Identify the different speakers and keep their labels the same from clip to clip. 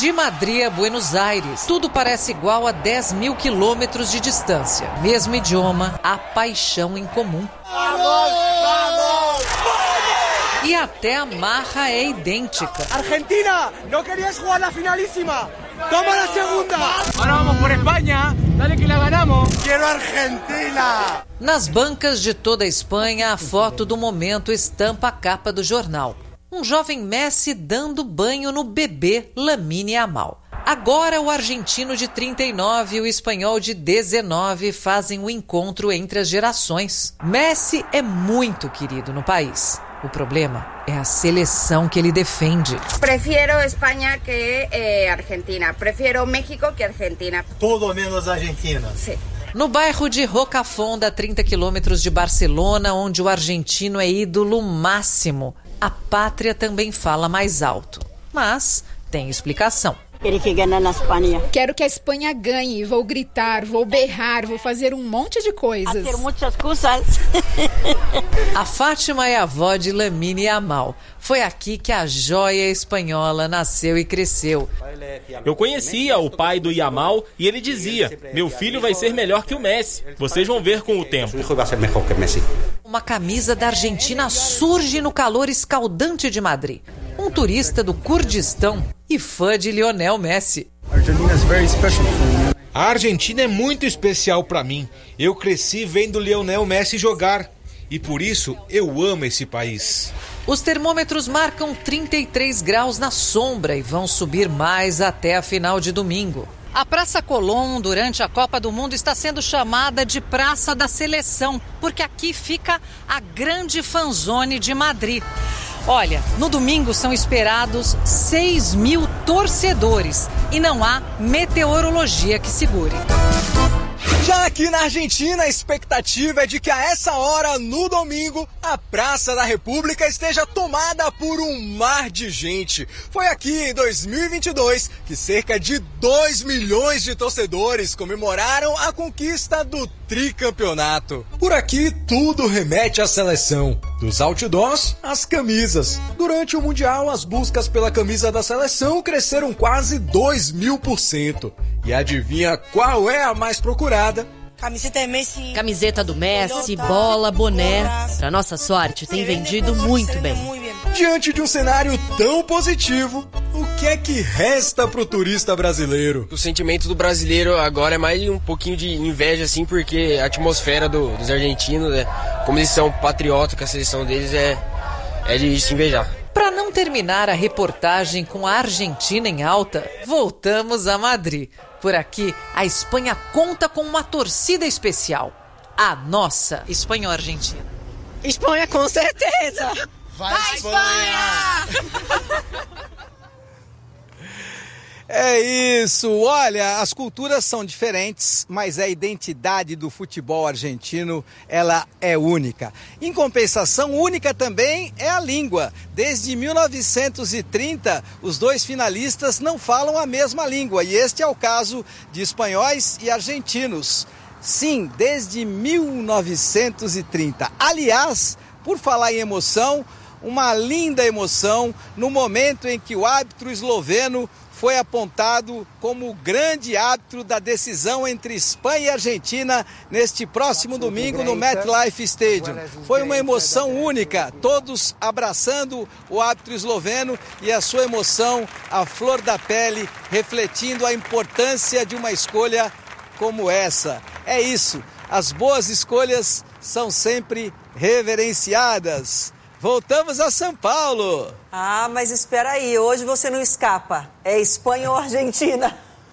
Speaker 1: De Madrid a Buenos Aires, tudo parece igual a 10 mil quilômetros de distância. Mesmo idioma, a paixão em comum. E até a marra é idêntica.
Speaker 2: Argentina, não querias jogar na finalíssima? Toma a segunda!
Speaker 3: Agora vamos por Espanha, dale que la ganamos.
Speaker 2: Quero Argentina!
Speaker 1: Nas bancas de toda a Espanha, a foto do momento estampa a capa do jornal. Um jovem Messi dando banho no bebê Lamine Yamal. Agora o argentino de 39 e o espanhol de 19 fazem um encontro entre as gerações. Messi é muito querido no país. O problema é a seleção que ele defende.
Speaker 4: Prefiro Espanha que Argentina. Prefiro México que Argentina.
Speaker 2: Todo menos Argentina.
Speaker 4: Sim.
Speaker 1: No bairro de Rocafonda, a 30 quilômetros de Barcelona, onde o argentino é ídolo máximo, a pátria também fala mais alto. Mas tem explicação.
Speaker 5: Quero que a Espanha ganhe, vou gritar, vou berrar, vou fazer um monte de coisas.
Speaker 6: Fazer muitas coisas.
Speaker 1: A Fátima é a avó de Lamine Yamal. Foi aqui que a joia espanhola nasceu e cresceu.
Speaker 7: Eu conhecia o pai do Yamal e ele dizia: meu filho vai ser melhor que o Messi. Vocês vão ver com o tempo.
Speaker 1: Uma camisa da Argentina surge no calor escaldante de Madrid. Um turista do Kurdistão e fã de Lionel Messi.
Speaker 8: A Argentina é muito especial para mim. Eu cresci vendo Lionel Messi jogar e por isso eu amo esse país.
Speaker 1: Os termômetros marcam 33 graus na sombra e vão subir mais até a final de domingo. A Praça Colón, durante a Copa do Mundo, está sendo chamada de Praça da Seleção, porque aqui fica a grande fanzone de Madrid. Olha, no domingo são esperados 6 mil torcedores e não há meteorologia que segure.
Speaker 2: Já aqui na Argentina, a expectativa é de que a essa hora, no domingo, a Praça da República esteja tomada por um mar de gente. Foi aqui em 2022 que cerca de 2 milhões de torcedores comemoraram a conquista do tricampeonato. Por aqui, tudo remete à seleção. Dos outdoors às camisas. Durante o Mundial, as buscas pela camisa da seleção cresceram quase 2.000%. E adivinha qual é a mais procurada?
Speaker 9: Camiseta do Messi, bola, boné. Pra nossa sorte, tem vendido muito bem.
Speaker 2: Diante de um cenário tão positivo, o que é que resta pro turista brasileiro?
Speaker 3: O sentimento do brasileiro agora é mais um pouquinho de inveja, assim, porque a atmosfera dos argentinos, né, como eles são patriotas com a seleção deles, é de se invejar.
Speaker 1: Para não terminar a reportagem com a Argentina em alta, voltamos a Madrid. Por aqui, a Espanha conta com uma torcida especial. A nossa Espanha-Argentina.
Speaker 6: Espanha, com certeza!
Speaker 2: Vai Espanha! É isso, olha, as culturas são diferentes, mas a identidade do futebol argentino, ela é única. Em compensação, única também é a língua. Desde 1930, os dois finalistas não falam a mesma língua, e este é o caso de espanhóis e argentinos. Sim, desde 1930. Aliás, por falar em emoção, uma linda emoção no momento em que o árbitro esloveno foi apontado como o grande árbitro da decisão entre Espanha e Argentina neste próximo domingo no MetLife Stadium. Foi uma emoção única, todos abraçando o árbitro esloveno e a sua emoção à flor da pele, refletindo a importância de uma escolha como essa. É isso, as boas escolhas são sempre reverenciadas. Voltamos a São Paulo.
Speaker 6: Ah, mas espera aí, hoje você não escapa. É Espanha ou Argentina?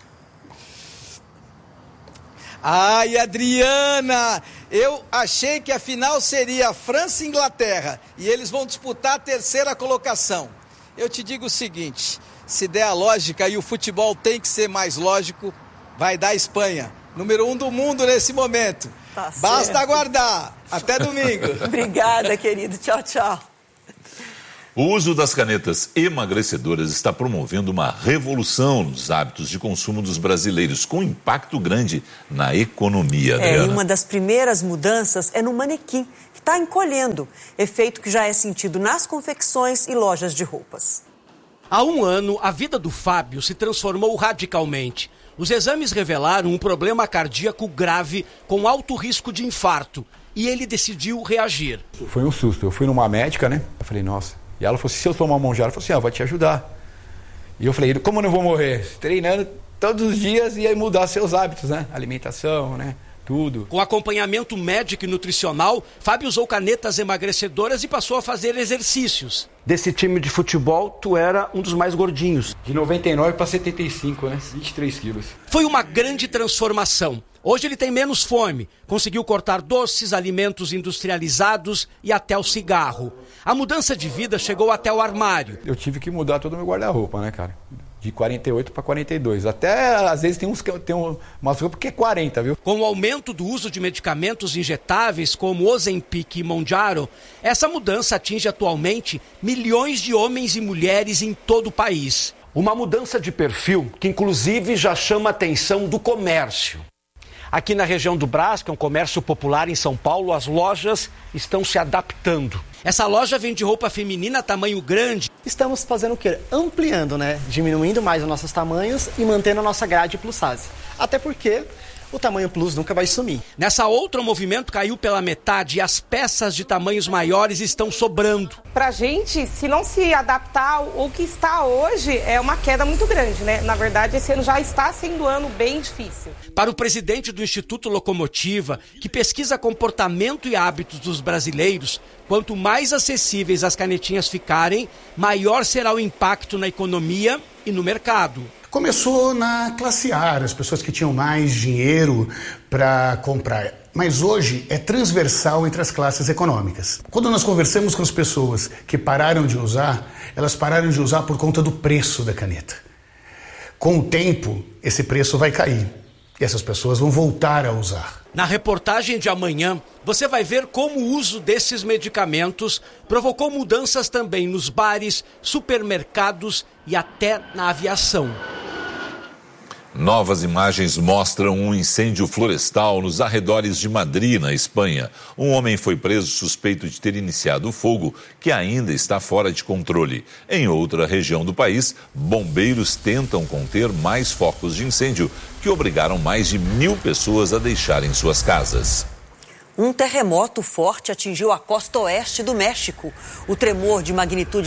Speaker 2: Ai, Adriana, eu achei que a final seria França e Inglaterra e eles vão disputar a terceira colocação. Eu te digo o seguinte, se der a lógica e o futebol tem que ser mais lógico, vai dar Espanha. Número 1 do mundo nesse momento.
Speaker 6: Tá
Speaker 2: Basta
Speaker 6: certo.
Speaker 2: aguardar. Até domingo.
Speaker 6: Obrigada, querido. Tchau, tchau.
Speaker 10: O uso das canetas emagrecedoras está promovendo uma revolução nos hábitos de consumo dos brasileiros, com impacto grande na economia.
Speaker 6: E uma das primeiras mudanças é no manequim, que está encolhendo, efeito que já é sentido nas confecções e lojas de roupas.
Speaker 11: Há um ano, a vida do Fábio se transformou radicalmente. Os exames revelaram um problema cardíaco grave com alto risco de infarto. E ele decidiu reagir.
Speaker 12: Foi um susto. Eu fui numa médica, né? Eu falei, nossa. E ela falou assim, se eu tomar uma ela falou assim, vai te ajudar. E eu falei, como eu não vou morrer? Treinando todos os dias e aí mudar seus hábitos, né? Alimentação, né? Tudo.
Speaker 11: Com acompanhamento médico e nutricional, Fábio usou canetas emagrecedoras e passou a fazer exercícios.
Speaker 13: Desse time de futebol, tu era um dos mais gordinhos.
Speaker 12: De 99 para 75, né? 23 quilos.
Speaker 11: Foi uma grande transformação. Hoje ele tem menos fome, conseguiu cortar doces, alimentos industrializados e até o cigarro. A mudança de vida chegou até o armário.
Speaker 12: Eu tive que mudar todo o meu guarda-roupa, né, cara? De 48 para 42. Até, às vezes, tem umas roupas que é 40, viu?
Speaker 11: Com o aumento do uso de medicamentos injetáveis como Ozempic e Mounjaro, essa mudança atinge atualmente milhões de homens e mulheres em todo o país.
Speaker 13: Uma mudança de perfil que, inclusive, já chama a atenção do comércio. Aqui na região do Brás, que é um comércio popular em São Paulo, as lojas estão se adaptando.
Speaker 11: Essa loja vende roupa feminina tamanho grande.
Speaker 14: Estamos fazendo o quê? Ampliando, né? Diminuindo mais os nossos tamanhos e mantendo a nossa grade plus size. Até porque o tamanho plus nunca vai sumir.
Speaker 11: Nessa outra, o movimento caiu pela metade e as peças de tamanhos maiores estão sobrando.
Speaker 15: Pra gente, se não se adaptar ao que está hoje, é uma queda muito grande, né? Na verdade, esse ano já está sendo um ano bem difícil.
Speaker 11: Para o presidente do Instituto Locomotiva, que pesquisa comportamento e hábitos dos brasileiros, quanto mais acessíveis as canetinhas ficarem, maior será o impacto na economia e no mercado.
Speaker 16: Começou na classe A, as pessoas que tinham mais dinheiro para comprar. Mas hoje é transversal entre as classes econômicas. Quando nós conversamos com as pessoas que pararam de usar, elas pararam de usar por conta do preço da caneta. Com o tempo, esse preço vai cair e essas pessoas vão voltar a usar.
Speaker 11: Na reportagem de amanhã, você vai ver como o uso desses medicamentos provocou mudanças também nos bares, supermercados e até na aviação.
Speaker 10: Novas imagens mostram um incêndio florestal nos arredores de Madrid, na Espanha. Um homem foi preso suspeito de ter iniciado o fogo, que ainda está fora de controle. Em outra região do país, bombeiros tentam conter mais focos de incêndio, que obrigaram mais de 1.000 pessoas a deixarem suas casas.
Speaker 6: Um terremoto forte atingiu a costa oeste do México. O tremor de magnitude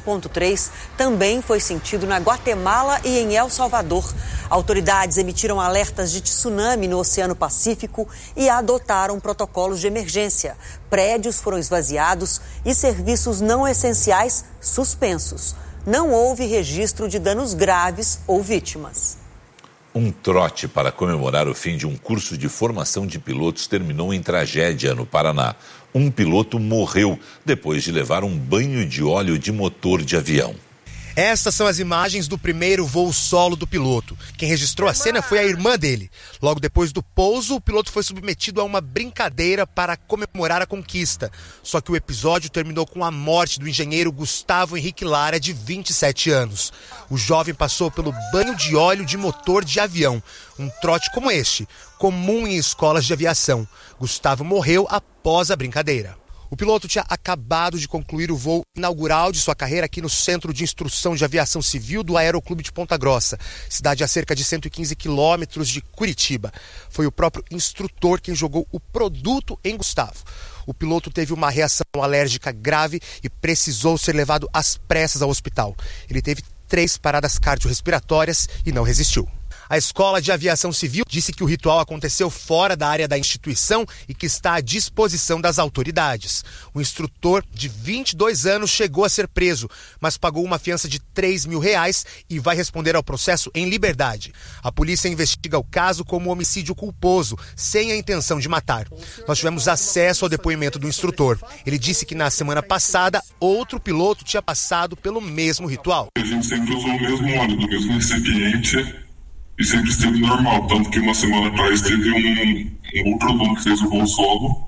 Speaker 6: 7,3 também foi sentido na Guatemala e em El Salvador. Autoridades emitiram alertas de tsunami no Oceano Pacífico e adotaram protocolos de emergência. Prédios foram esvaziados e serviços não essenciais suspensos. Não houve registro de danos graves ou vítimas.
Speaker 10: Um trote para comemorar o fim de um curso de formação de pilotos terminou em tragédia no Paraná. Um piloto morreu depois de levar um banho de óleo de motor de avião.
Speaker 17: Essas são as imagens do primeiro voo solo do piloto. Quem registrou a cena foi a irmã dele. Logo depois do pouso, o piloto foi submetido a uma brincadeira para comemorar a conquista. Só que o episódio terminou com a morte do engenheiro Gustavo Henrique Lara, de 27 anos. O jovem passou pelo banho de óleo de motor de avião. Um trote como este, comum em escolas de aviação. Gustavo morreu após a brincadeira. O piloto tinha acabado de concluir o voo inaugural de sua carreira aqui no Centro de Instrução de Aviação Civil do Aeroclube de Ponta Grossa, cidade a cerca de 115 quilômetros de Curitiba. Foi o próprio instrutor quem jogou o produto em Gustavo. O piloto teve uma reação alérgica grave e precisou ser levado às pressas ao hospital. Ele teve 3 paradas cardiorrespiratórias e não resistiu. A Escola de Aviação Civil disse que o ritual aconteceu fora da área da instituição e que está à disposição das autoridades. O instrutor, de 22 anos, chegou a ser preso, mas pagou uma fiança de R$3.000 e vai responder ao processo em liberdade. A polícia investiga o caso como homicídio culposo, sem a intenção de matar. Nós tivemos acesso ao depoimento do instrutor. Ele disse que na semana passada, outro piloto tinha passado pelo mesmo ritual.
Speaker 18: A gente sempre usou o mesmo óleo, do mesmo recipiente. E sempre esteve normal, tanto que uma semana atrás teve um outro aluno que fez o voo solo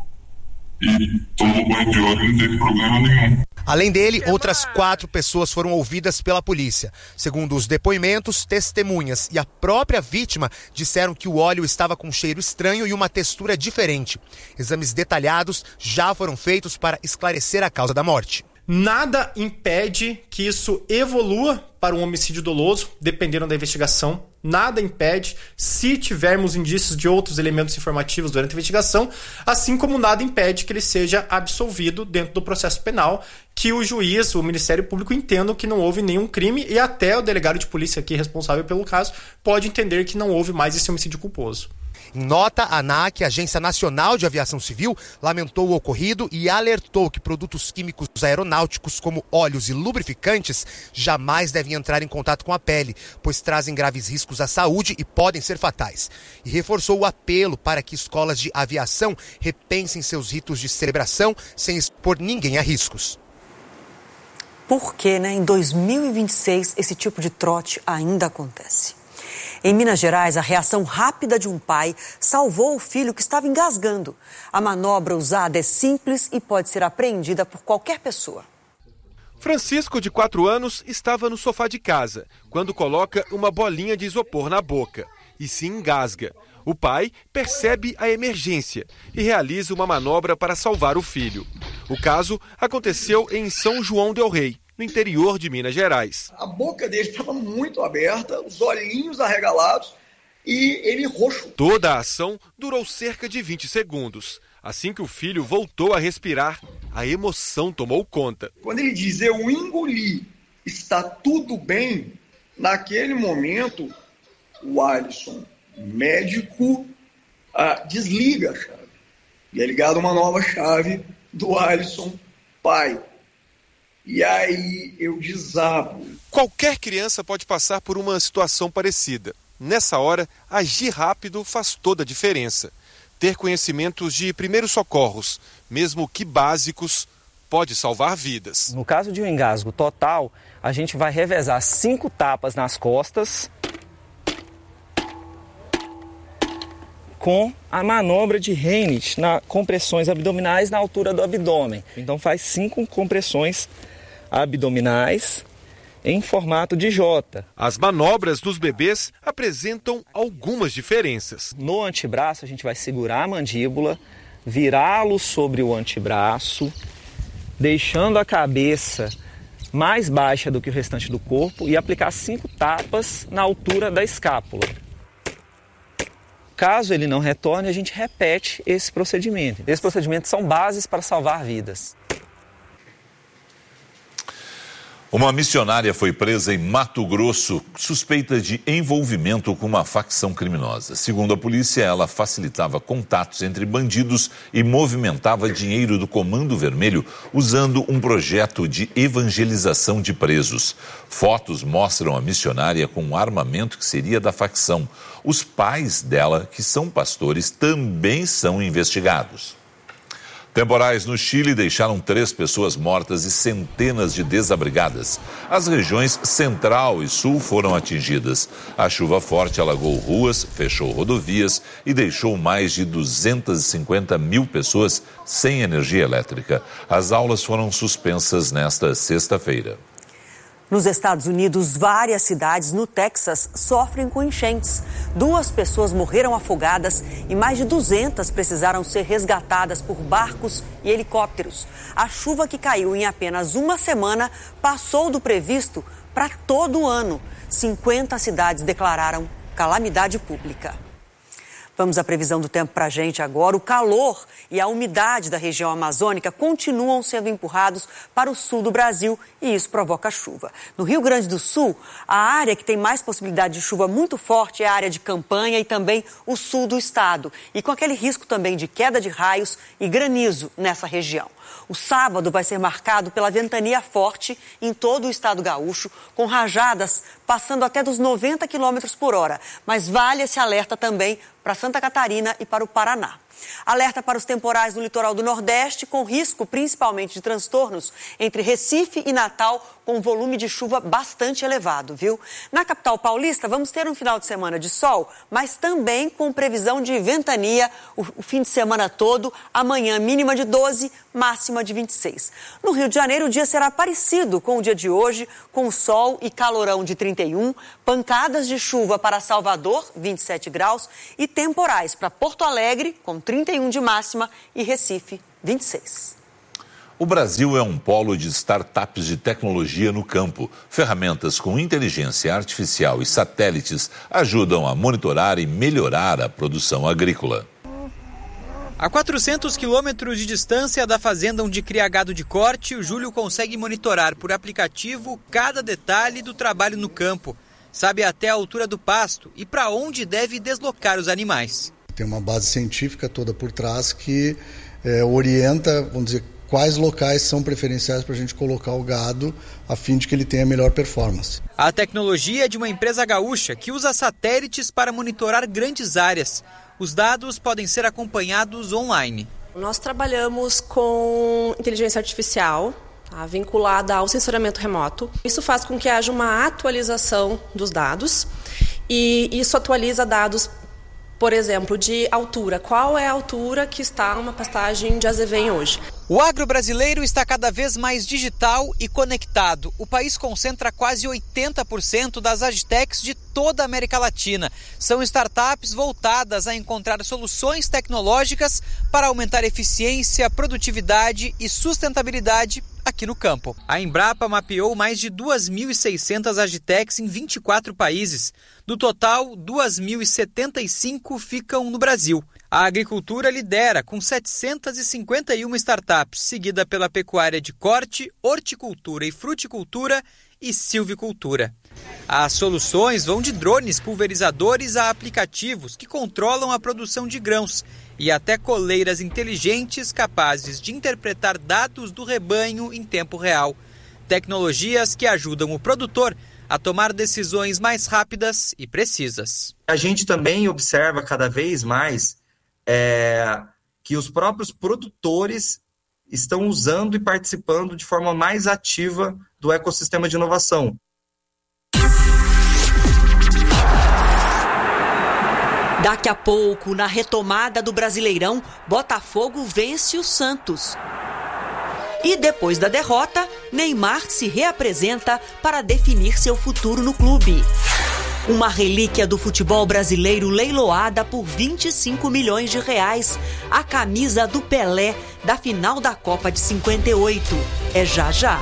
Speaker 18: e tomou banho de óleo e não teve problema nenhum.
Speaker 17: Além dele, outras 4 pessoas foram ouvidas pela polícia. Segundo os depoimentos, testemunhas e a própria vítima disseram que o óleo estava com um cheiro estranho e uma textura diferente. Exames detalhados já foram feitos para esclarecer a causa da morte.
Speaker 19: Nada impede que isso evolua para um homicídio doloso, dependendo da investigação. Nada impede, se tivermos indícios de outros elementos informativos durante a investigação, assim como nada impede que ele seja absolvido dentro do processo penal, que o juiz, o Ministério Público entendam que não houve nenhum crime e até o delegado de polícia aqui responsável pelo caso pode entender que não houve mais esse homicídio culposo.
Speaker 17: Em nota, a ANAC, Agência Nacional de Aviação Civil, lamentou o ocorrido e alertou que produtos químicos aeronáuticos como óleos e lubrificantes jamais devem entrar em contato com a pele, pois trazem graves riscos à saúde e podem ser fatais. E reforçou o apelo para que escolas de aviação repensem seus ritos de celebração sem expor ninguém a riscos.
Speaker 6: Por que, em 2026, esse tipo de trote ainda acontece? Em Minas Gerais, a reação rápida de um pai salvou o filho que estava engasgando. A manobra usada é simples e pode ser apreendida por qualquer pessoa.
Speaker 20: Francisco, de 4 anos, estava no sofá de casa quando coloca uma bolinha de isopor na boca e se engasga. O pai percebe a emergência e realiza uma manobra para salvar o filho. O caso aconteceu em São João del Rei, no interior de Minas Gerais.
Speaker 21: A boca dele estava muito aberta, os olhinhos arregalados e ele roxo.
Speaker 20: Toda a ação durou cerca de 20 segundos. Assim que o filho voltou a respirar, a emoção tomou conta.
Speaker 21: Quando ele diz, eu engoli, está tudo bem, naquele momento, o Alisson, médico, desliga a chave. E é ligada uma nova chave do Alisson, pai. E aí eu desabo.
Speaker 20: Qualquer criança pode passar por uma situação parecida. Nessa hora, agir rápido faz toda a diferença. Ter conhecimentos de primeiros socorros, mesmo que básicos, pode salvar vidas.
Speaker 22: No caso de um engasgo total, a gente vai revezar 5 tapas nas costas com a manobra de Reinich, compressões abdominais na altura do abdômen. Então faz 5 compressões abdominais em formato de J.
Speaker 20: As manobras dos bebês apresentam algumas diferenças.
Speaker 22: No antebraço, a gente vai segurar a mandíbula, virá-lo sobre o antebraço, deixando a cabeça mais baixa do que o restante do corpo e aplicar 5 tapas na altura da escápula. Caso ele não retorne, a gente repete esse procedimento. Esses procedimentos são bases para salvar vidas.
Speaker 10: Uma missionária foi presa em Mato Grosso, suspeita de envolvimento com uma facção criminosa. Segundo a polícia, ela facilitava contatos entre bandidos e movimentava dinheiro do Comando Vermelho usando um projeto de evangelização de presos. Fotos mostram a missionária com um armamento que seria da facção. Os pais dela, que são pastores, também são investigados. Temporais no Chile deixaram 3 pessoas mortas e centenas de desabrigadas. As regiões Central e Sul foram atingidas. A chuva forte alagou ruas, fechou rodovias e deixou mais de 250 mil pessoas sem energia elétrica. As aulas foram suspensas nesta sexta-feira.
Speaker 6: Nos Estados Unidos, várias cidades no Texas sofrem com enchentes. 2 pessoas morreram afogadas e mais de 200 precisaram ser resgatadas por barcos e helicópteros. A chuva que caiu em apenas uma semana passou do previsto para todo o ano. 50 cidades declararam calamidade pública. Vamos à previsão do tempo para a gente agora. O calor e a umidade da região amazônica continuam sendo empurrados para o sul do Brasil e isso provoca chuva. No Rio Grande do Sul, a área que tem mais possibilidade de chuva muito forte é a área de Campanha e também o sul do estado. E com aquele risco também de queda de raios e granizo nessa região. O sábado vai ser marcado pela ventania forte em todo o estado gaúcho, com rajadas passando até dos 90 km por hora. Mas vale esse alerta também para Santa Catarina e para o Paraná. Alerta para os temporais no litoral do Nordeste, com risco principalmente de transtornos entre Recife e Natal, com volume de chuva bastante elevado, viu? Na capital paulista, vamos ter um final de semana de sol, mas também com previsão de ventania o fim de semana todo, amanhã mínima de 12, máxima de 26. No Rio de Janeiro, o dia será parecido com o dia de hoje, com sol e calorão de 31, pancadas de chuva para Salvador, 27 graus, e temporais para Porto Alegre, com 31 de máxima, e Recife, 26.
Speaker 10: O Brasil é um polo de startups de tecnologia no campo. Ferramentas com inteligência artificial e satélites ajudam a monitorar e melhorar a produção agrícola.
Speaker 4: A 400 quilômetros de distância da fazenda onde cria gado de corte, o Júlio consegue monitorar por aplicativo cada detalhe do trabalho no campo. Sabe até a altura do pasto e para onde deve deslocar os animais.
Speaker 5: Tem uma base científica toda por trás que orienta, vamos dizer, quais locais são preferenciais para a gente colocar o gado a fim de que ele tenha melhor performance.
Speaker 4: A tecnologia é de uma empresa gaúcha que usa satélites para monitorar grandes áreas. Os dados podem ser acompanhados online.
Speaker 23: Nós trabalhamos com inteligência artificial, vinculada ao sensoriamento remoto. Isso faz com que haja uma atualização dos dados e isso atualiza dados, por exemplo, de altura. Qual é a altura que está uma pastagem de azevém hoje?
Speaker 4: O agro brasileiro está cada vez mais digital e conectado. O país concentra quase 80% das agtechs de toda a América Latina. São startups voltadas a encontrar soluções tecnológicas para aumentar eficiência, produtividade e sustentabilidade aqui no campo. A Embrapa mapeou mais de 2.600 agtechs em 24 países. Do total, 2.075 ficam no Brasil. A agricultura lidera com 751 startups, seguida pela pecuária de corte, horticultura e fruticultura e silvicultura. As soluções vão de drones pulverizadores a aplicativos que controlam a produção de grãos e até coleiras inteligentes capazes de interpretar dados do rebanho em tempo real. Tecnologias que ajudam o produtor a tomar decisões mais rápidas e precisas.
Speaker 24: A gente também observa cada vez mais que os próprios produtores estão usando e participando de forma mais ativa do ecossistema de inovação.
Speaker 6: Daqui a pouco, na retomada do Brasileirão, Botafogo vence o Santos. E depois da derrota, Neymar se reapresenta para definir seu futuro no clube. Uma relíquia do futebol brasileiro leiloada por 25 milhões de reais. A camisa do Pelé da final da Copa de 58. É já já.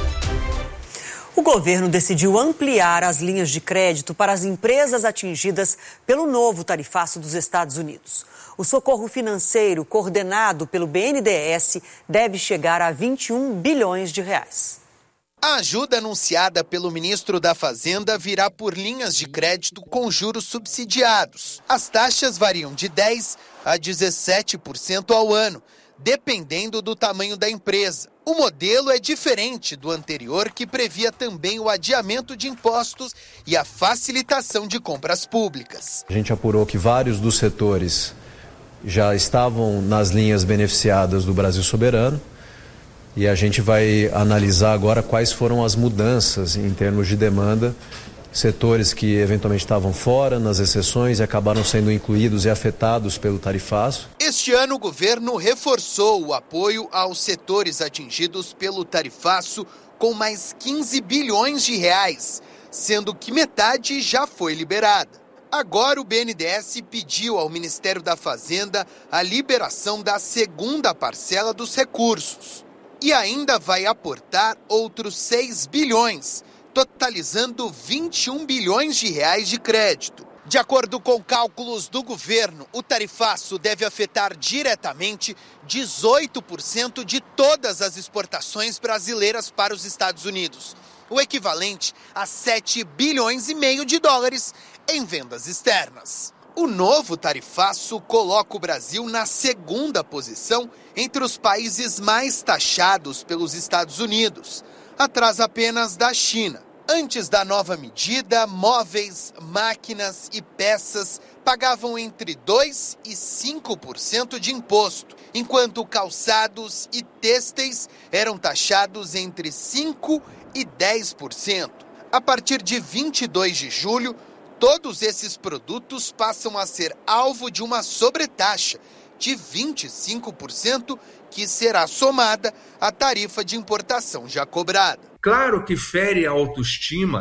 Speaker 6: O governo decidiu ampliar as linhas de crédito para as empresas atingidas pelo novo tarifaço dos Estados Unidos. O socorro financeiro coordenado pelo BNDES deve chegar a 21 bilhões de reais.
Speaker 25: A ajuda anunciada pelo ministro da Fazenda virá por linhas de crédito com juros subsidiados. As taxas variam de 10% a 17% ao ano, dependendo do tamanho da empresa. O modelo é diferente do anterior, que previa também o adiamento de impostos e a facilitação de compras públicas.
Speaker 26: A gente apurou que vários dos setores já estavam nas linhas beneficiadas do Brasil Soberano e a gente vai analisar agora quais foram as mudanças em termos de demanda, setores que eventualmente estavam fora nas exceções e acabaram sendo incluídos e afetados pelo tarifaço.
Speaker 25: Este ano o governo reforçou o apoio aos setores atingidos pelo tarifaço com mais 15 bilhões de reais, sendo que metade já foi liberada. Agora o BNDES pediu ao Ministério da Fazenda a liberação da segunda parcela dos recursos e ainda vai aportar outros 6 bilhões, totalizando 21 bilhões de reais de crédito. De acordo com cálculos do governo, o tarifaço deve afetar diretamente 18% de todas as exportações brasileiras para os Estados Unidos, o equivalente a 7 bilhões e meio de dólares em vendas externas. O novo tarifaço coloca o Brasil na segunda posição entre os países mais taxados pelos Estados Unidos, atrás apenas da China. Antes da nova medida, móveis, máquinas e peças pagavam entre 2% e 5% de imposto, enquanto calçados e têxteis eram taxados entre 5% e 10%. A partir de 22 de julho, todos esses produtos passam a ser alvo de uma sobretaxa de 25%, que será somada à tarifa de importação já cobrada.
Speaker 27: Claro que fere a autoestima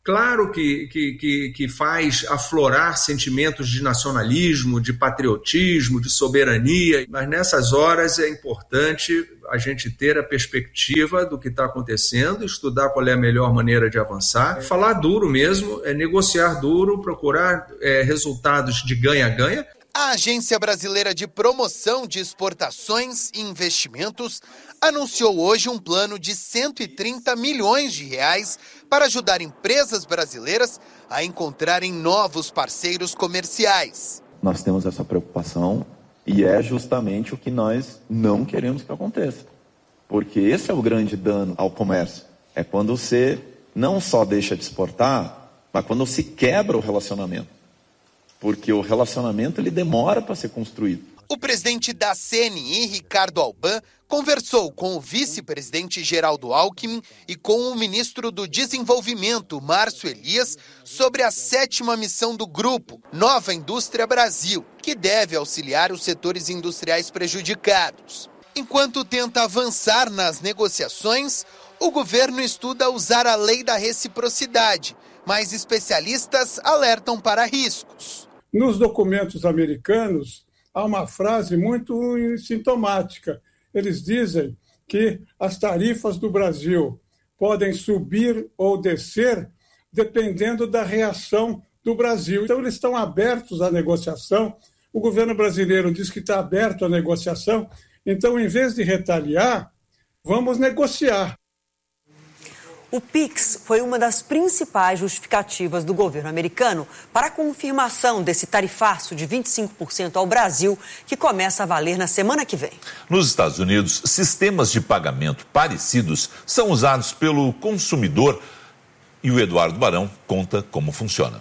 Speaker 1: Claro que faz aflorar sentimentos de nacionalismo, de patriotismo, de soberania, mas nessas horas é importante a gente ter a perspectiva do que está acontecendo, estudar qual é a melhor maneira de avançar, falar duro mesmo, negociar duro, procurar resultados de ganha-ganha.
Speaker 25: A Agência Brasileira de Promoção de Exportações e Investimentos anunciou hoje um plano de 130 milhões de reais para ajudar empresas brasileiras a encontrarem novos parceiros comerciais.
Speaker 2: Nós temos essa preocupação e é justamente o que nós não queremos que aconteça. Porque esse é o grande dano ao comércio. É quando você não só deixa de exportar, mas quando se quebra o relacionamento. Porque o relacionamento ele demora para ser construído.
Speaker 25: O presidente da CNI, Ricardo Alban, conversou com o vice-presidente Geraldo Alckmin e com o ministro do Desenvolvimento, Márcio Elias, sobre a 7ª missão do grupo, Nova Indústria Brasil, que deve auxiliar os setores industriais prejudicados. Enquanto tenta avançar nas negociações, o governo estuda usar a lei da reciprocidade, mas especialistas alertam para riscos.
Speaker 3: Nos documentos americanos, há uma frase muito sintomática. Eles dizem que as tarifas do Brasil podem subir ou descer dependendo da reação do Brasil. Então, eles estão abertos à negociação. O governo brasileiro diz que está aberto à negociação. Então, em vez de retaliar, vamos negociar.
Speaker 6: O PIX foi uma das principais justificativas do governo americano para a confirmação desse tarifaço de 25% ao Brasil, que começa a valer na semana que vem.
Speaker 10: Nos Estados Unidos, sistemas de pagamento parecidos são usados pelo consumidor e o Eduardo Barão conta como funciona.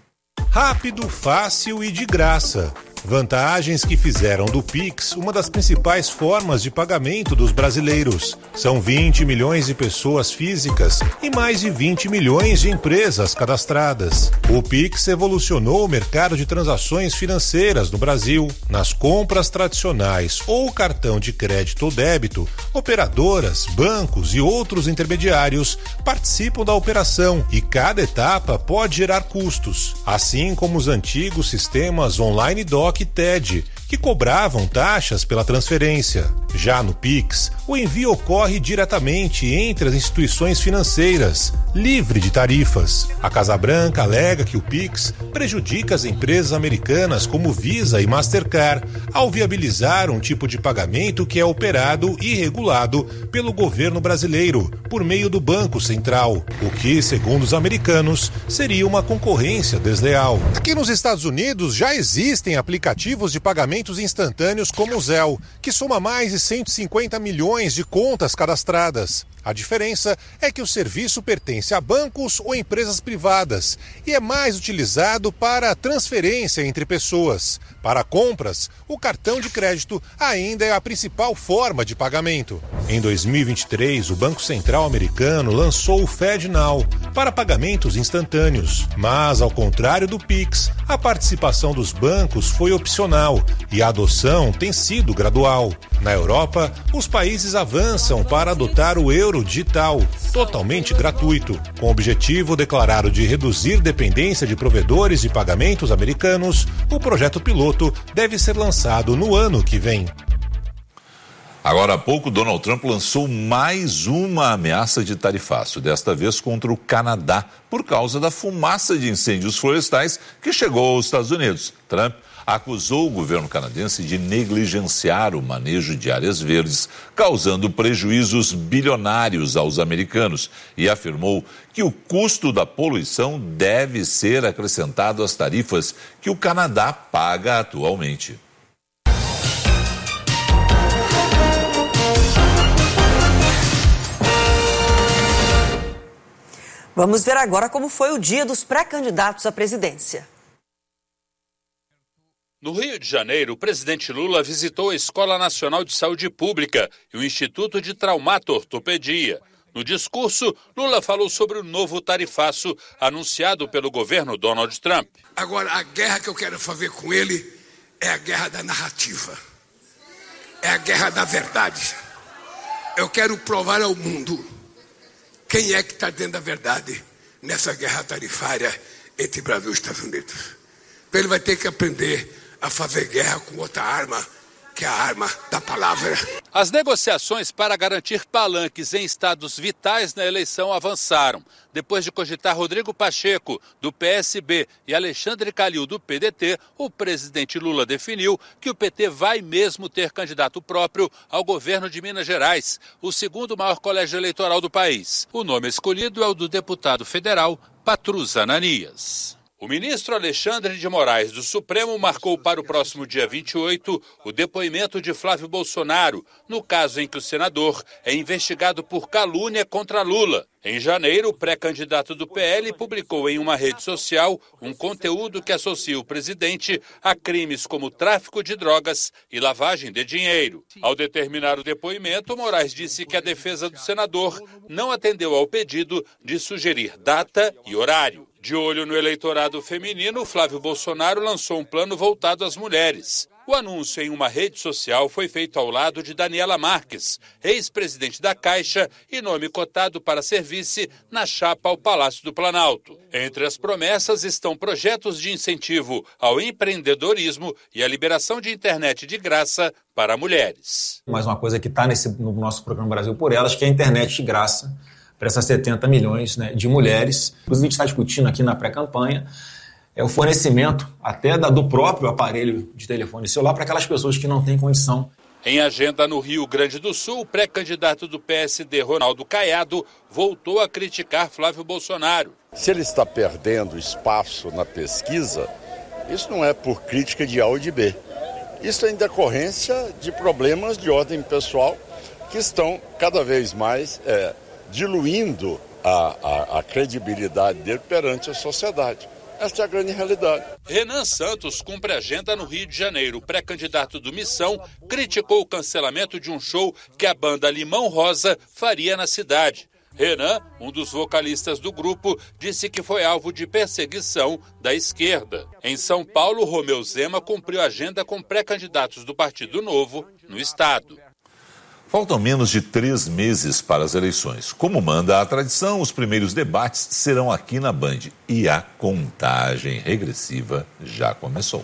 Speaker 7: Rápido, fácil e de graça. Vantagens que fizeram do Pix uma das principais formas de pagamento dos brasileiros. São 20 milhões de pessoas físicas e mais de 20 milhões de empresas cadastradas. O Pix evolucionou o mercado de transações financeiras no Brasil. Nas compras tradicionais ou cartão de crédito ou débito, operadoras, bancos e outros intermediários participam da operação e cada etapa pode gerar custos, assim como os antigos sistemas online DOC e TED, que cobravam taxas pela transferência. Já no Pix, o envio ocorre diretamente entre as instituições financeiras, livre de tarifas. A Casa Branca alega que o Pix prejudica as empresas americanas como Visa e Mastercard ao viabilizar um tipo de pagamento que é operado e regulado pelo governo brasileiro por meio do Banco Central, o que, segundo os americanos, seria uma concorrência desleal. Aqui nos Estados Unidos já existem aplicativos de pagamentos instantâneos como o Zelle, que soma mais de 150 milhões de contas cadastradas. A diferença é que o serviço pertence a bancos ou empresas privadas e é mais utilizado para transferência entre pessoas. Para compras, o cartão de crédito ainda é a principal forma de pagamento. Em 2023, o Banco Central americano lançou o FedNow para pagamentos instantâneos. Mas, ao contrário do Pix, a participação dos bancos foi opcional e a adoção tem sido gradual. Na Europa, os países avançam para adotar o euro digital, totalmente gratuito. Com o objetivo declarado de reduzir dependência de provedores de pagamentos americanos, o projeto piloto deve ser lançado no ano que vem.
Speaker 10: Agora há pouco, Donald Trump lançou mais uma ameaça de tarifaço, desta vez contra o Canadá, por causa da fumaça de incêndios florestais que chegou aos Estados Unidos. Trump acusou o governo canadense de negligenciar o manejo de áreas verdes, causando prejuízos bilionários aos americanos, e afirmou que o custo da poluição deve ser acrescentado às tarifas que o Canadá paga atualmente.
Speaker 6: Vamos ver agora como foi o dia dos pré-candidatos à presidência.
Speaker 8: No Rio de Janeiro, o presidente Lula visitou a Escola Nacional de Saúde Pública e o Instituto de Traumato-Ortopedia. No discurso, Lula falou sobre o novo tarifaço anunciado pelo governo Donald Trump.
Speaker 9: Agora, a guerra que eu quero fazer com ele é a guerra da narrativa. É a guerra da verdade. Eu quero provar ao mundo quem é que está dentro da verdade. nessa guerra tarifária entre Brasil e Estados Unidos. Então ele vai ter que aprender a fazer guerra com outra arma, que é a arma da palavra.
Speaker 8: As negociações para garantir palanques em estados vitais na eleição avançaram. Depois de cogitar Rodrigo Pacheco, do PSB, e Alexandre Calil, do PDT, o presidente Lula definiu que o PT vai mesmo ter candidato próprio ao governo de Minas Gerais, o segundo maior colégio eleitoral do país. O nome escolhido é o do deputado federal Patrus Ananias. O ministro Alexandre de Moraes do Supremo marcou para o próximo dia 28 o depoimento de Flávio Bolsonaro, no caso em que o senador é investigado por calúnia contra Lula. Em janeiro, o pré-candidato do PL publicou em uma rede social um conteúdo que associa o presidente a crimes como tráfico de drogas e lavagem de dinheiro. Ao determinar o depoimento, Moraes disse que a defesa do senador não atendeu ao pedido de sugerir data e horário. De olho no eleitorado feminino, Flávio Bolsonaro lançou um plano voltado às mulheres. O anúncio em uma rede social foi feito ao lado de Daniela Marques, ex-presidente da Caixa e nome cotado para ser vice na chapa ao Palácio do Planalto. Entre as promessas estão projetos de incentivo ao empreendedorismo e a liberação de internet de graça para mulheres.
Speaker 11: Mais uma coisa que está no nosso programa Brasil por Elas, que é a internet de graça para essas 70 milhões, né, de mulheres. Inclusive, a gente está discutindo aqui na pré-campanha o fornecimento até do próprio aparelho de telefone celular para aquelas pessoas que não têm condição.
Speaker 8: Em agenda no Rio Grande do Sul, o pré-candidato do PSD, Ronaldo Caiado, voltou a criticar Flávio Bolsonaro.
Speaker 12: Se ele está perdendo espaço na pesquisa, isso não é por crítica de A ou de B. Isso é em decorrência de problemas de ordem pessoal que estão cada vez mais diluindo a credibilidade dele perante a sociedade. Esta é a grande realidade.
Speaker 8: Renan Santos cumpre agenda no Rio de Janeiro. O pré-candidato do Missão criticou o cancelamento de um show que a banda Limão Rosa faria na cidade. Renan, um dos vocalistas do grupo, disse que foi alvo de perseguição da esquerda. Em São Paulo, Romeu Zema cumpriu agenda com pré-candidatos do Partido Novo no estado.
Speaker 10: Faltam menos de 3 meses para as eleições. Como manda a tradição, os primeiros debates serão aqui na Band. E a contagem regressiva já começou.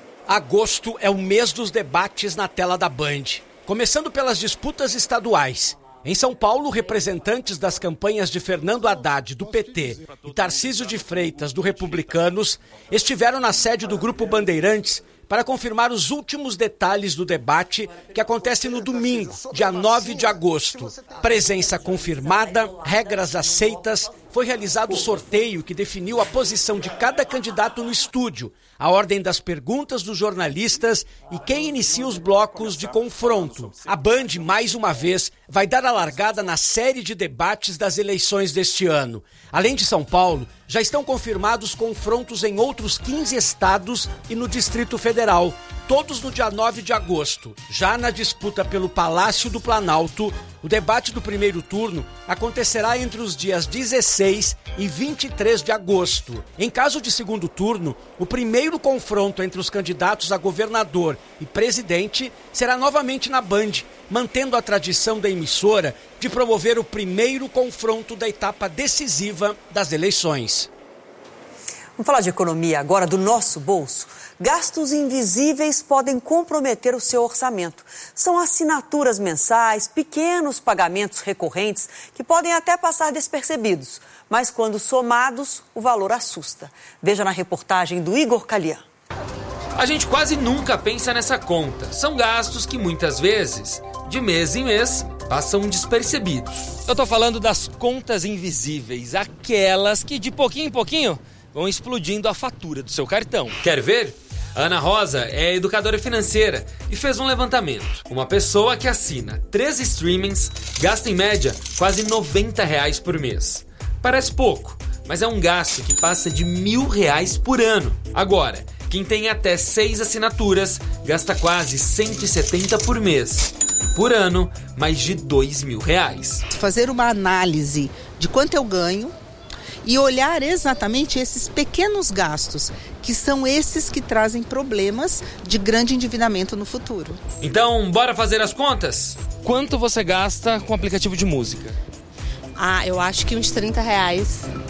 Speaker 13: Agosto é o mês dos debates na tela da Band. Começando pelas disputas estaduais. Em São Paulo, representantes das campanhas de Fernando Haddad, do PT, e Tarcísio de Freitas, do Republicanos, estiveram na sede do Grupo Bandeirantes para confirmar os últimos detalhes do debate que acontece no domingo, dia 9 de agosto. Presença confirmada, regras aceitas, foi realizado o sorteio que definiu a posição de cada candidato no estúdio, a ordem das perguntas dos jornalistas e quem inicia os blocos de confronto. A Band, mais uma vez, vai dar a largada na série de debates das eleições deste ano. Além de São Paulo, já estão confirmados confrontos em outros 15 estados e no Distrito Federal, todos no dia 9 de agosto. Já na disputa pelo Palácio do Planalto, o debate do primeiro turno acontecerá entre os dias 16 e 23 de agosto. Em caso de segundo turno, o primeiro confronto entre os candidatos a governador e presidente será novamente na Band, mantendo a tradição da emissora de promover o primeiro confronto da etapa decisiva das eleições.
Speaker 6: Vamos falar de economia agora, do nosso bolso. Gastos invisíveis podem comprometer o seu orçamento. São assinaturas mensais, pequenos pagamentos recorrentes que podem até passar despercebidos, mas quando somados, o valor assusta. Veja na reportagem do Igor Calian.
Speaker 14: A gente quase nunca pensa nessa conta. São gastos que muitas vezes, de mês em mês, passam despercebidos.
Speaker 15: Eu tô falando das contas invisíveis, aquelas que de pouquinho em pouquinho vão explodindo a fatura do seu cartão.
Speaker 14: Quer ver? A Ana Rosa é educadora financeira e fez um levantamento. Uma pessoa que assina 3 streamings gasta em média quase R$90 por mês. Parece pouco, mas é um gasto que passa de R$1.000 por ano. Agora, quem tem até 6 assinaturas gasta quase R$170 por mês. Por ano, mais de R$2.000.
Speaker 16: Fazer uma análise de quanto eu ganho e olhar exatamente esses pequenos gastos, que são esses que trazem problemas de grande endividamento no futuro.
Speaker 14: Então, bora fazer as contas?
Speaker 15: Quanto você gasta com aplicativo de música?
Speaker 16: Eu acho que uns R$30.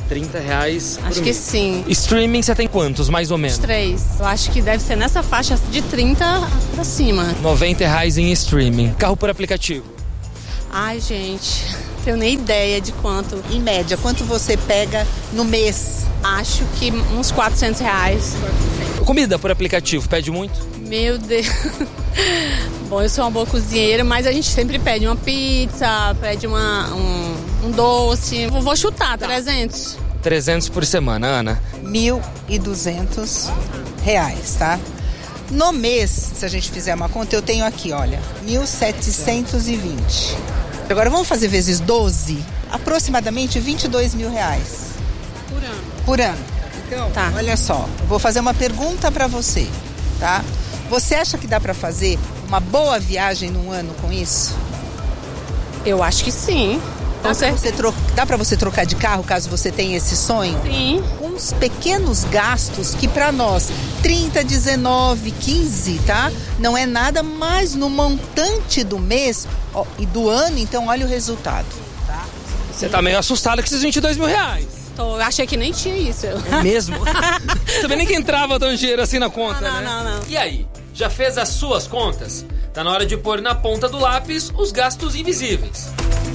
Speaker 15: R$30
Speaker 17: Acho que sim.
Speaker 15: Streaming você tem quantos, mais ou menos?
Speaker 17: 3. Eu acho que deve ser nessa faixa de 30 pra cima.
Speaker 15: R$90 em streaming. Carro por aplicativo?
Speaker 17: Ai, gente, não tenho nem ideia de quanto.
Speaker 16: Em média, quanto você pega no mês?
Speaker 17: Acho que uns R$400.
Speaker 15: Comida por aplicativo, pede muito?
Speaker 17: Meu Deus. Bom, eu sou uma boa cozinheira, mas a gente sempre pede uma pizza, pede um doce. Vou chutar, 300.
Speaker 15: 300 por semana, Ana.
Speaker 16: R$1.200, tá? No mês, se a gente fizer uma conta, eu tenho aqui, olha, 1.720. Agora vamos fazer vezes 12, aproximadamente R$22 mil.
Speaker 17: Por ano.
Speaker 16: Por ano. Então, tá. Olha só, vou fazer uma pergunta para você, tá? Você acha que dá para fazer uma boa viagem num ano com isso?
Speaker 17: Eu acho que sim.
Speaker 16: Dá para você trocar de carro caso você tenha esse sonho?
Speaker 17: Sim.
Speaker 16: Uns pequenos gastos que para nós, 30, 19, 15, tá? Não é nada, mas no montante do mês e do ano, então olha o resultado. Tá?
Speaker 15: Você tá meio assustado com esses R$22 mil.
Speaker 17: Eu achei que nem tinha isso.
Speaker 15: É mesmo? Também nem que entrava tão dinheiro assim na conta,
Speaker 17: não,
Speaker 15: né?
Speaker 17: Não.
Speaker 15: E aí, já fez as suas contas? Tá na hora de pôr na ponta do lápis os gastos invisíveis.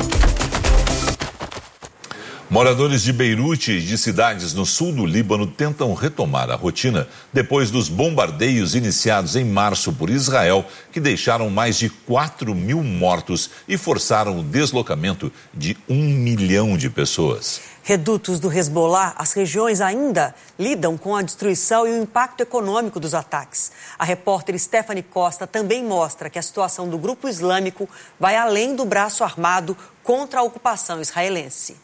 Speaker 10: Moradores de Beirute e de cidades no sul do Líbano tentam retomar a rotina depois dos bombardeios iniciados em março por Israel, que deixaram mais de 4 mil mortos e forçaram o deslocamento de 1 milhão de pessoas.
Speaker 6: Redutos do Hezbollah, as regiões ainda lidam com a destruição e o impacto econômico dos ataques. A repórter Stephanie Costa também mostra que a situação do grupo islâmico vai além do braço armado contra a ocupação israelense.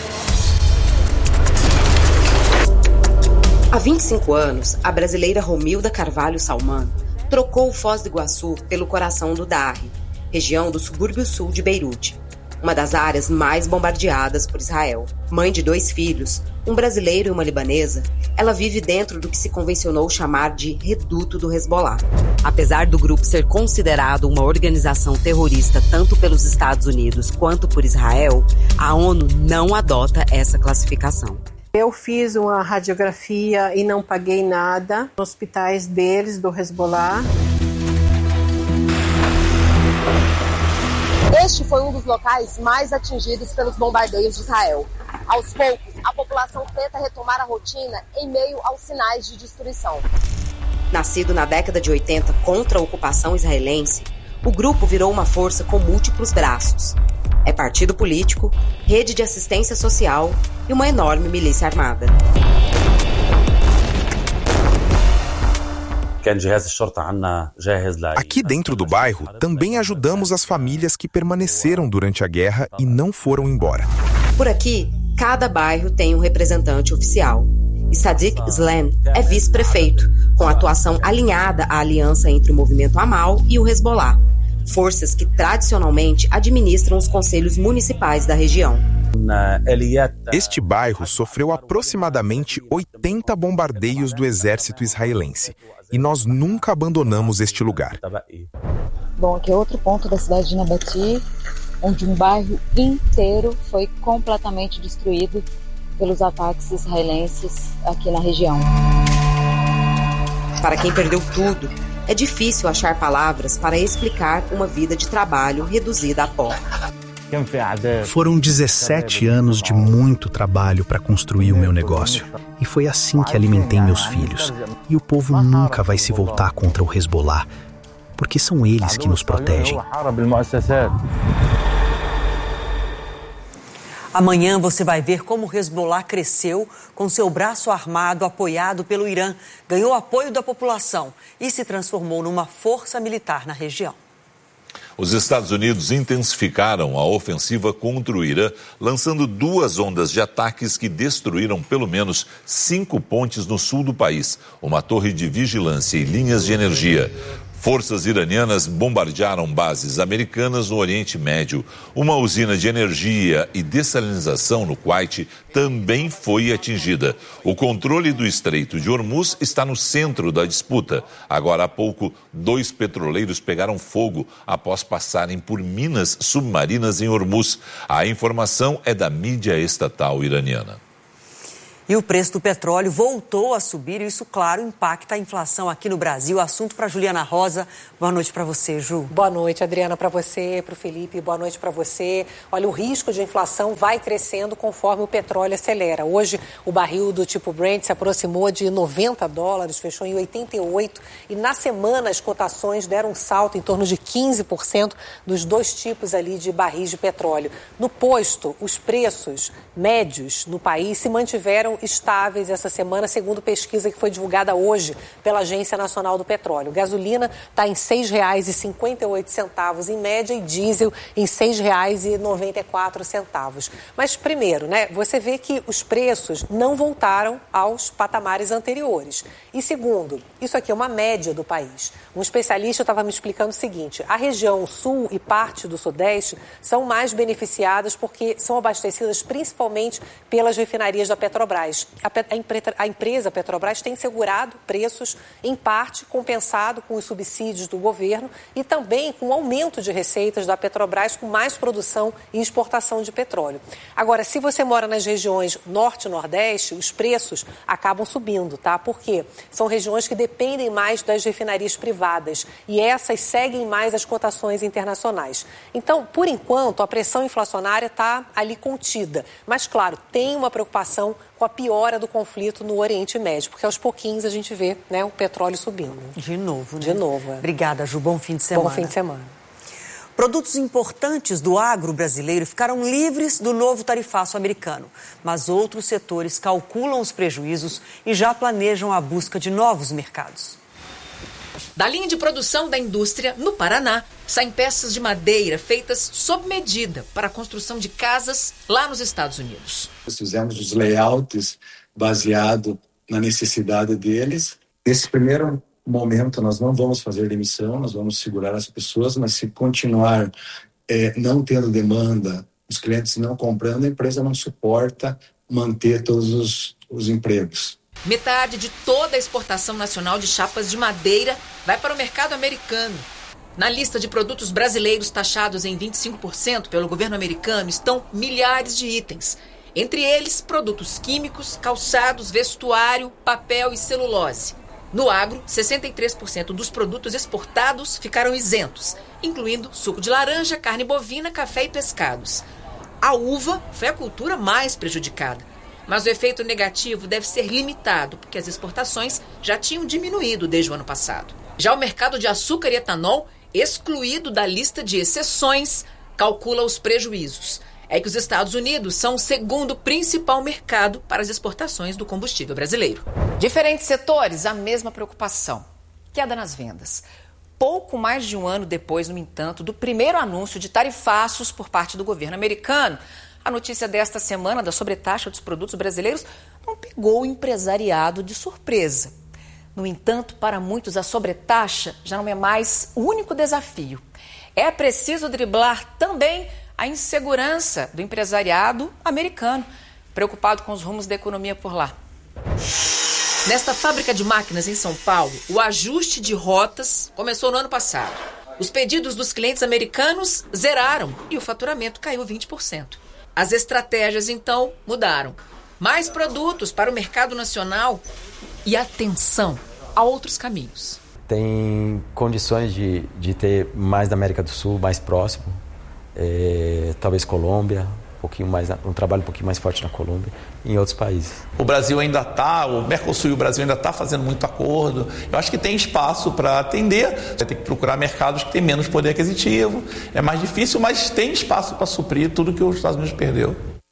Speaker 18: Há 25 anos, a brasileira Romilda Carvalho Salman trocou Foz do Iguaçu pelo coração do Darre, região do subúrbio sul de Beirute, uma das áreas mais bombardeadas por Israel. Mãe de 2 filhos, um brasileiro e uma libanesa, ela vive dentro do que se convencionou chamar de reduto do Hezbollah. Apesar do grupo ser considerado uma organização terrorista tanto pelos Estados Unidos quanto por Israel, a ONU não adota essa classificação.
Speaker 19: Eu fiz uma radiografia e não paguei nada nos hospitais deles, do Hezbollah.
Speaker 20: Este foi um dos locais mais atingidos pelos bombardeios de Israel. Aos poucos, a população tenta retomar a rotina em meio aos sinais de destruição.
Speaker 18: Nascido na década de 80 contra a ocupação israelense, o grupo virou uma força com múltiplos braços. É partido político, rede de assistência social e uma enorme milícia armada.
Speaker 21: Aqui dentro do bairro, também ajudamos as famílias que permaneceram durante a guerra e não foram embora.
Speaker 18: Por aqui, cada bairro tem um representante oficial. E Sadiq Slan é vice-prefeito, com atuação alinhada à aliança entre o movimento Amal e o Hezbollah, forças que tradicionalmente administram os conselhos municipais da região.
Speaker 21: Este bairro sofreu aproximadamente 80 bombardeios do exército israelense e nós nunca abandonamos este lugar.
Speaker 22: Bom, aqui é outro ponto da cidade de Nabati, onde um bairro inteiro foi completamente destruído pelos ataques israelenses aqui na região.
Speaker 18: Para quem perdeu tudo, é difícil achar palavras para explicar uma vida de trabalho reduzida a pó.
Speaker 27: Foram 17 anos de muito trabalho para construir o meu negócio. E foi assim que alimentei meus filhos. E o povo nunca vai se voltar contra o Hezbollah, porque são eles que nos protegem.
Speaker 6: Amanhã você vai ver como o Hezbollah cresceu com seu braço armado apoiado pelo Irã, ganhou apoio da população e se transformou numa força militar na região.
Speaker 10: Os Estados Unidos intensificaram a ofensiva contra o Irã, lançando 2 ondas de ataques que destruíram pelo menos 5 pontes no sul do país, uma torre de vigilância e linhas de energia. Forças iranianas bombardearam bases americanas no Oriente Médio. Uma usina de energia e dessalinização no Kuwait também foi atingida. O controle do Estreito de Hormuz está no centro da disputa. Agora há pouco, 2 petroleiros pegaram fogo após passarem por minas submarinas em Hormuz. A informação é da mídia estatal iraniana.
Speaker 6: E o preço do petróleo voltou a subir e isso, claro, impacta a inflação aqui no Brasil. Assunto para Juliana Rosa. Boa noite para você, Ju.
Speaker 1: Boa noite, Adriana, para você, para o Felipe. Boa noite para você. Olha, o risco de inflação vai crescendo conforme o petróleo acelera. Hoje, o barril do tipo Brent se aproximou de $90, fechou em 88. E na semana, as cotações deram um salto em torno de 15% dos dois tipos ali de barris de petróleo. No posto, os preços médios no país se mantiveram estáveis essa semana, segundo pesquisa que foi divulgada hoje pela Agência Nacional do Petróleo. Gasolina está em R$ 6,58 em média e diesel em R$ 6,94. Mas primeiro, você vê que os preços não voltaram aos patamares anteriores. E segundo, isso aqui é uma média do país. Um especialista estava me explicando o seguinte: a região sul e parte do sudeste são mais beneficiadas porque são abastecidas principalmente pelas refinarias da Petrobras. A empresa Petrobras tem segurado preços, em parte, compensado com os subsídios do governo e também com o aumento de receitas da Petrobras com mais produção e exportação de petróleo. Agora, se você mora nas regiões norte e nordeste, os preços acabam subindo, tá? Porque são regiões que dependem mais das refinarias privadas e essas seguem mais as cotações internacionais. Então, por enquanto, a pressão inflacionária está ali contida. Mas, claro, tem uma preocupação com a piora do conflito no Oriente Médio, porque aos pouquinhos a gente vê o petróleo subindo.
Speaker 6: De novo, né?
Speaker 1: De novo.
Speaker 6: Obrigada, Ju. Bom fim de semana.
Speaker 1: Bom fim de semana.
Speaker 6: Produtos importantes do agro brasileiro ficaram livres do novo tarifaço americano, mas outros setores calculam os prejuízos e já planejam a busca de novos mercados.
Speaker 2: Da linha de produção da indústria, no Paraná, saem peças de madeira feitas sob medida para a construção de casas lá nos Estados Unidos.
Speaker 4: Nós fizemos os layouts baseado na necessidade deles. Nesse primeiro momento, nós não vamos fazer demissão, nós vamos segurar as pessoas, mas se continuar não tendo demanda, os clientes não comprando, a empresa não suporta manter todos os empregos.
Speaker 2: Metade de toda a exportação nacional de chapas de madeira vai para o mercado americano. Na lista de produtos brasileiros taxados em 25% pelo governo americano estão milhares de itens. Entre eles, produtos químicos, calçados, vestuário, papel e celulose. No agro, 63% dos produtos exportados ficaram isentos, incluindo suco de laranja, carne bovina, café e pescados. A uva foi a cultura mais prejudicada. Mas o efeito negativo deve ser limitado, porque as exportações já tinham diminuído desde o ano passado. Já o mercado de açúcar e etanol, excluído da lista de exceções, calcula os prejuízos. É que os Estados Unidos são o segundo principal mercado para as exportações do combustível brasileiro. Diferentes setores, a mesma preocupação: queda nas vendas. Pouco mais de um ano depois, no entanto, do primeiro anúncio de tarifaços por parte do governo americano, a notícia desta semana da sobretaxa dos produtos brasileiros não pegou o empresariado de surpresa. No entanto, para muitos, a sobretaxa já não é mais o único desafio. É preciso driblar também a insegurança do empresariado americano, preocupado com os rumos da economia por lá. Nesta fábrica de máquinas em São Paulo, o ajuste de rotas começou no ano passado. Os pedidos dos clientes americanos zeraram e o faturamento caiu 20%. As estratégias, então, mudaram. Mais produtos para o mercado nacional e atenção a outros caminhos.
Speaker 5: Tem condições de ter mais da América do Sul, mais próximo. Talvez Colômbia, um trabalho um pouquinho mais forte na Colômbia e em outros países.
Speaker 23: O Brasil ainda o Mercosul e o Brasil ainda está fazendo muito acordo. Eu acho que tem espaço para atender. Vai ter que procurar mercados que têm menos poder aquisitivo. É mais difícil, mas tem espaço para suprir tudo que os Estados Unidos perdeu.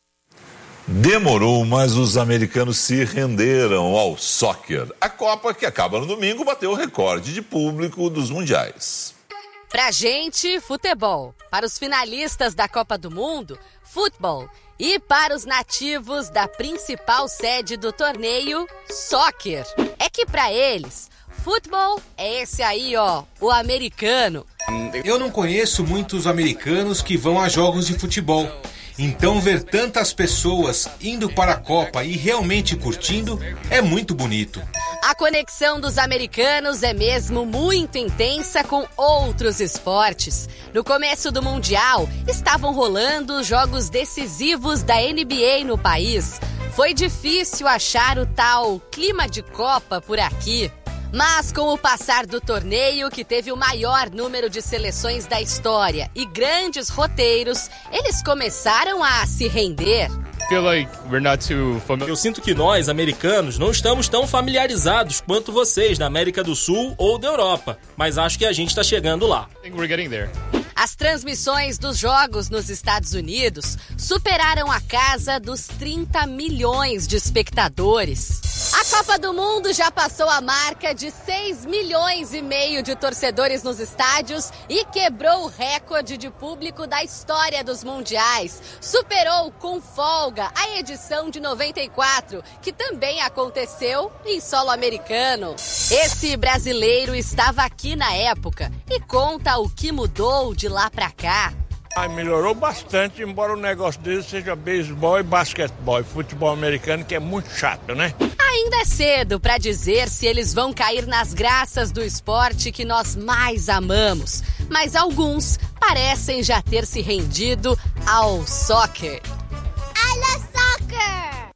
Speaker 10: Demorou, mas os americanos se renderam ao soccer. A Copa, que acaba no domingo, bateu o recorde de público dos mundiais.
Speaker 24: Pra gente, futebol. Para os finalistas da Copa do Mundo, futebol. E para os nativos da principal sede do torneio, soccer. É que pra eles, futebol é esse aí, ó, o americano.
Speaker 26: Eu não conheço muitos americanos que vão a jogos de futebol. Então ver tantas pessoas indo para a Copa e realmente curtindo é muito bonito.
Speaker 24: A conexão dos americanos é mesmo muito intensa com outros esportes. No começo do Mundial, estavam rolando os jogos decisivos da NBA no país. Foi difícil achar o tal clima de Copa por aqui. Mas com o passar do torneio, que teve o maior número de seleções da história e grandes roteiros, eles começaram a se render.
Speaker 3: Eu sinto que nós, americanos, não estamos tão familiarizados quanto vocês da América do Sul ou da Europa, mas acho que a gente está chegando lá.
Speaker 24: As transmissões dos jogos nos Estados Unidos superaram a casa dos 30 milhões de espectadores. A Copa do Mundo já passou a marca de 6,5 milhões de torcedores nos estádios e quebrou o recorde de público da história dos mundiais. Superou com folga a edição de 94, que também aconteceu em solo americano. Esse brasileiro estava aqui na época e conta o que mudou de lá pra cá.
Speaker 7: Melhorou bastante, embora o negócio dele seja beisebol e basquetebol, e futebol americano, que é muito chato, né?
Speaker 24: Ainda é cedo para dizer se eles vão cair nas graças do esporte que nós mais amamos, mas alguns parecem já ter se rendido ao soccer. I love soccer!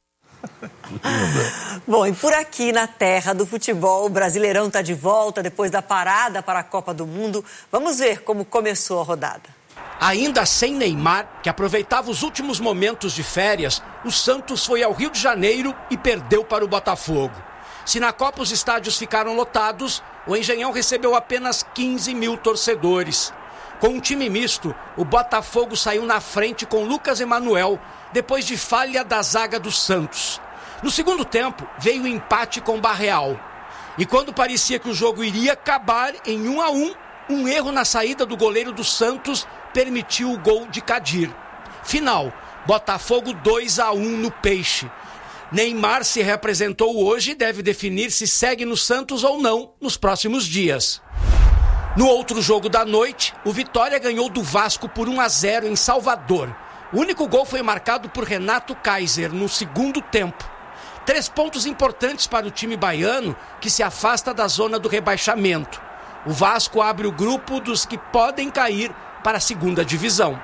Speaker 6: Bom, e por aqui na terra do futebol, o Brasileirão está de volta depois da parada para a Copa do Mundo. Vamos ver como começou a rodada.
Speaker 13: Ainda sem Neymar, que aproveitava os últimos momentos de férias, o Santos foi ao Rio de Janeiro e perdeu para o Botafogo. Se na Copa os estádios ficaram lotados, o Engenhão recebeu apenas 15 mil torcedores. Com um time misto, o Botafogo saiu na frente com Lucas Emanuel, depois de falha da zaga do Santos. No segundo tempo, veio o empate com Barreal. E quando parecia que o jogo iria acabar em 1-1, um erro na saída do goleiro do Santos permitiu o gol de Kadir. Final, Botafogo 2-1 no Peixe. Neymar se reapresentou hoje e deve definir se segue no Santos ou não nos próximos dias. No outro jogo da noite, o Vitória ganhou do Vasco por 1-0 em Salvador. O único gol foi marcado por Renato Kaiser no segundo tempo. 3 pontos importantes para o time baiano, que se afasta da zona do rebaixamento. O Vasco abre o grupo dos que podem cair para a segunda divisão.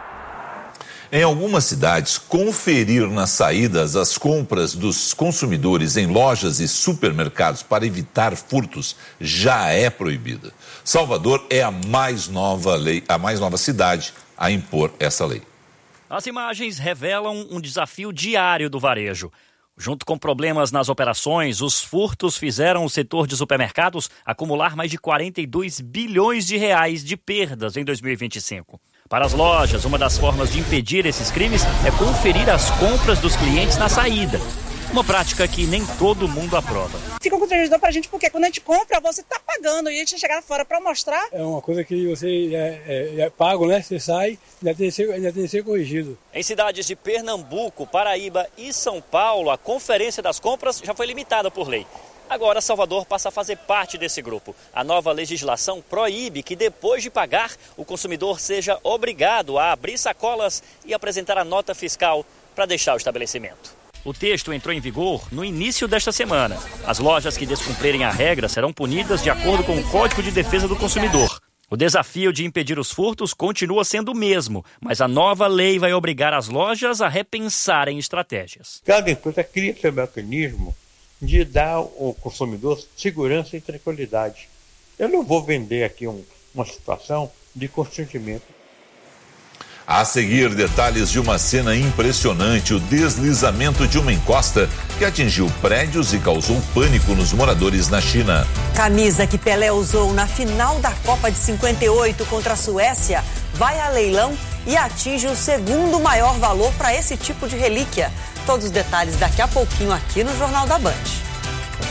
Speaker 10: Em algumas cidades, conferir nas saídas as compras dos consumidores em lojas e supermercados para evitar furtos já é proibida. Salvador é a mais nova cidade a impor essa lei.
Speaker 8: As imagens revelam um desafio diário do varejo. Junto com problemas nas operações, os furtos fizeram o setor de supermercados acumular mais de 42 bilhões de reais de perdas em 2025. Para as lojas, uma das formas de impedir esses crimes é conferir as compras dos clientes na saída. Uma prática que nem todo mundo aprova.
Speaker 9: Fica constrangedor pra gente porque quando a gente compra, você tá pagando e a gente chegar fora pra mostrar.
Speaker 11: É uma coisa que você é pago, né? Você sai, ainda tem que ser corrigido.
Speaker 8: Em cidades de Pernambuco, Paraíba e São Paulo, a conferência das compras já foi limitada por lei. Agora, Salvador passa a fazer parte desse grupo. A nova legislação proíbe que, depois de pagar, o consumidor seja obrigado a abrir sacolas e apresentar a nota fiscal para deixar o estabelecimento. O texto entrou em vigor no início desta semana. As lojas que descumprirem a regra serão punidas de acordo com o Código de Defesa do Consumidor. O desafio de impedir os furtos continua sendo o mesmo, mas a nova lei vai obrigar as lojas a repensarem estratégias.
Speaker 7: Cada empresa cria seu mecanismo de dar ao consumidor segurança e tranquilidade. Eu não vou vender aqui uma situação de constrangimento.
Speaker 10: A seguir, detalhes de uma cena impressionante, o deslizamento de uma encosta que atingiu prédios e causou pânico nos moradores na China.
Speaker 6: Camisa que Pelé usou na final da Copa de 58 contra a Suécia vai a leilão e atinge o segundo maior valor para esse tipo de relíquia. Todos os detalhes daqui a pouquinho aqui no Jornal da Band.